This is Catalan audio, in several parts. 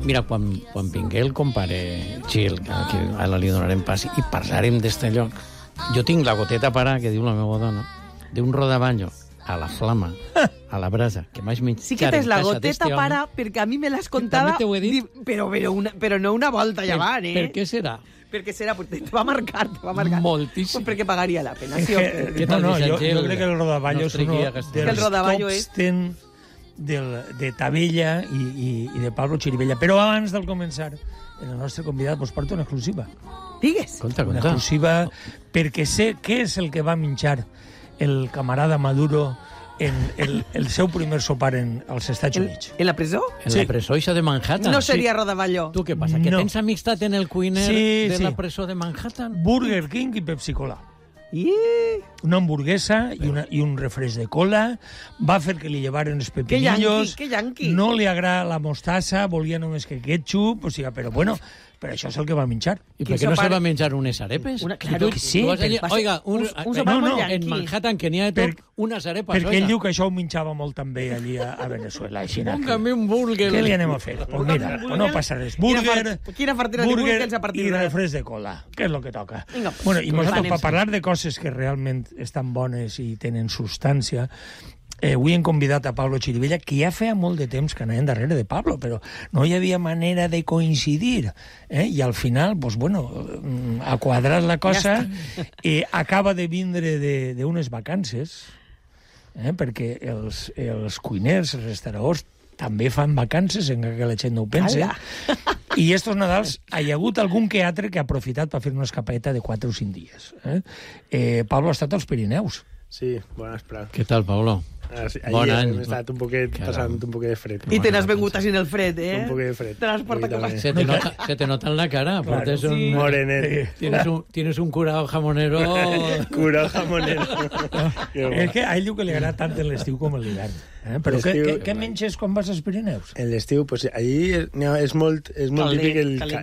Mira, quan vingué el compare Gil, que ara li donarem pas, i parlarem d'este lloc, jo tinc la goteta para, que diu la meva dona, d'un rodaballo a la flama, a la brasa, que m'haig menjat Sí que tens la goteta para, perquè a mi me l'has contada, també t'ho he dit. però no una volta llevant, Per què serà? Perquè serà, te va marcar. Moltíssim. Pues perquè pagaria la pena, sí o què? Què tal, jo Vicent? crec que el rodaballo és Nostre uno guia dels gastronòmic. tops 10 de Tavella i de Pablo Chirivella. Però abans del començar, el nostre convidat vos porta una exclusiva. Digues. Conta. Una exclusiva perquè sé què és el que va menjar el camarada Maduro en el seu primer sopar als Estats Units. En la presó? En la presó ixa de Manhattan. No seria Rodaballo. Tu què passa? Que No. tens amistat en el cuiner de la presó de Manhattan? Burger King i Pepsi-Cola. I... Una hamburguesa i un refresc de cola. Va fer que li llevaren els pepinillos. Que yanqui. No li agrada la mostassa, volia només que ketchup, o sigui, però bueno, però això és el que va menjar. I per què no se va menjar unes arepes? Claro que sí. Oiga, un sopar molt yanqui. en Manhattan, que n'hi ha de tot, unes arepes. Perquè ell diu que això ho menjava molt també allí a Venezuela. Póngame un burger. Què li anem a fer? Pues mira, no passa res. Quina fartera de burgers a partir i de... refresc de cola, que és el que toca. Vinga, Bueno, i nosaltres, anem. per parlar de coses que realment estan bones i tenen substància, avui hem convidat a Pablo Chirivella, que ja feia molt de temps que anàvem darrere de Pablo, però no hi havia manera de coincidir. I al final, pues, bueno, ha quadrat la cosa, acaba de vindre d'unes vacances, perquè els cuiners, els restauradors, també fan vacances, encara que la gent no ho pensa. I estos Nadals hi ha hagut algun que altre que ha aprofitat per fer una escapadeta de 4 o 5 dies. Pablo ha estat als Pirineus. Sí, bona vesprada. Què tal, Pablo? Bon any. Hem estat un poquet passant un poquet de fred. I te n'has vengut així en el fred, Un poquet de fred. Te l'has portat com a... Se te nota en la cara. Portes un... Morenet. Tienes un curado jamonero... Curado jamonero. És que a ell diu que li agrada tant l'estiu com l'hivern. Però què menges quan vas als Pirineus? En l'estiu, pues allí és molt típic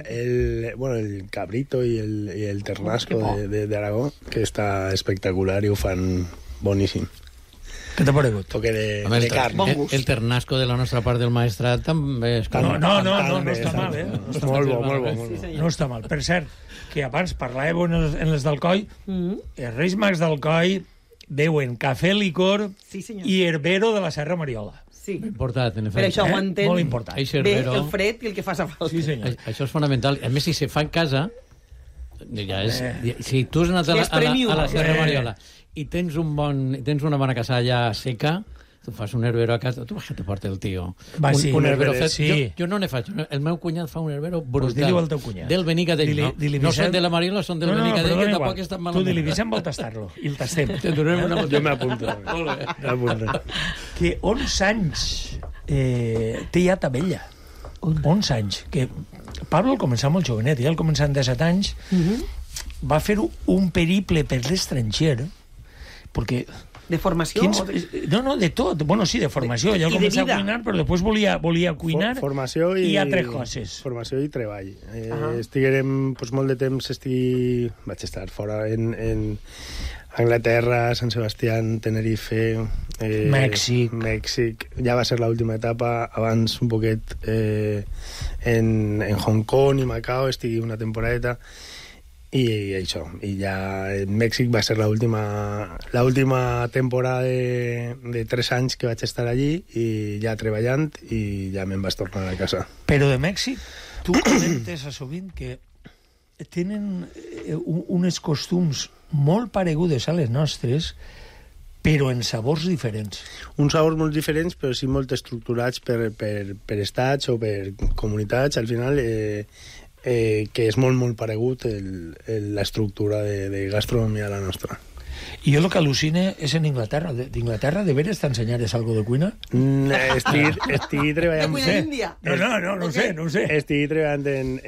el cabrito i el ternasco d'Aragó, que està espectacular i ho fan boníssim. Què t'ha paregut? Toque de carn. El ternasco de la nostra part del Maestrat també és... No està mal, Molt bo. No està mal. Per cert, que abans parlàveu en les d'Alcoi, els Reis Mags d'Alcoi veuen cafè, licor i herbero de la Serra Mariola. Sí. Important, en efecte. Per això ho entén Molt important. bé el fred i el que fa falta. Sí, senyor. Això és fonamental. A més, si se fa en casa, ja és... Si tu has anat a la Serra Mariola i tens una bona casalla seca, tu fas un herbero a casa, tu vas que te porta el tio. Un herbero fet. Sí. Jo no n'he faig. El meu cunyat fa un herbero brutal. Pues digueu al teu cunyat. Del Benicadell, no? No són de la Mariola, són del Benicadell, que tampoc estan malament. Tu dili, Vicent vol tastar-lo, i el tastem. Jo m'apunto. Que 11 anys té ja Tavella. 11 anys. Que Pablo al començar molt jovenet, i al començar amb 17 anys, va fer un periple per l'estranger, perquè... De formació? No, de tot. Bueno, sí, de formació. Ell començava a cuinar, però després volia cuinar i altres coses. Formació i treball. Estiguérem molt de temps, vaig estar fora en Anglaterra, Sant Sebastià, Tenerife, Mèxic. Ja va ser l'última etapa. Abans un poquet en Hong Kong i Macao estigui una temporadeta. I això, i ja en Mèxic va ser l'última temporada de 3 anys que vaig estar allí i ja treballant i ja me'n vaig tornar a casa. Però de Mèxic, tu comentes a sovint que tenen unes costums molt paregudes a les nostres, però en sabors diferents. Uns sabors molt diferents, però sí molt estructurats per estats o per comunitats. Al final... que és molt paregut l'estructura de gastronomia de la nostra. I jo el que al·lucine és en Inglaterra. D'Inglaterra, de veres t'ensenyares algo de cuina? Estic treballant... De cuina índia? No ho sé. Estic treballant